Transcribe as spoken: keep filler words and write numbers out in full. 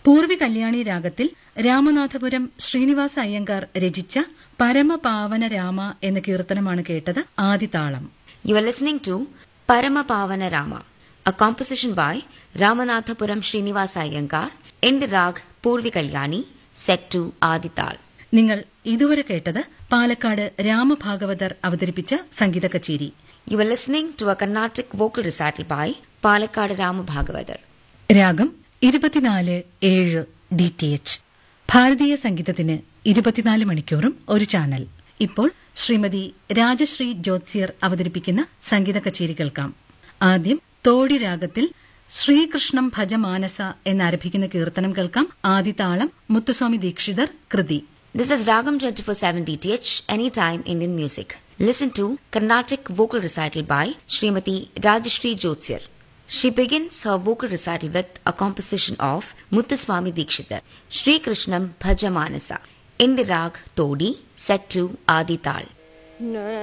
പൂർവി കല്യാണി രാഗത്തിൽ രാമനാഥപുരം ശ്രീനിവാസ അയ്യങ്കാർ രചിച്ച പരമപാവന രാമ എന്ന കീർത്തനമാണ് കേട്ടത്. ആദിതാളം. You are listening to Paramapavana Rama, a composition by Ramanathapuram Srinivasa Iyengar in the rag Purvi Kalyani, set to Adital. നിങ്ങൾ ഇതുവരെ കേട്ടത് പാലക്കാട് രാമഭാഗവതർ അവതരിപ്പിച്ച സംഗീത കച്ചേരി. You are listening to a Carnatic vocal recital by Palakkad Rama Bhagavathar. രാഗം ഇരുപത്തിനാല് ഏഴ് D T H. ഭാരതീയ സംഗീതത്തിന് ഇരുപത്തിനാല് മണിക്കൂറും ഒരു ചാനൽ. ഇപ്പോൾ ശ്രീമതി രാജശ്രീ ജ്യോത്സ്യർ അവതരിപ്പിക്കുന്ന സംഗീത കച്ചേരി കേൾക്കാം. ആദ്യം തോടി രാഗത്തിൽ ശ്രീകൃഷ്ണം ഭജമാനസ എന്നാരംഭിക്കുന്ന കീർത്തനം കേൾക്കാം. ആദിതാളം മുത്തുസ്വാമി ദീക്ഷിതർ കൃതി. This is Ragam twenty-four seven D T H, Anytime Indian Music. Listen to Carnatic vocal recital by Srimati Rajashri Jyotsir. She begins her vocal recital with a composition of Muthuswami Dikshitar, Sri Krishnam Bhajamanasa, in the rag Todi, set to Adi Tal.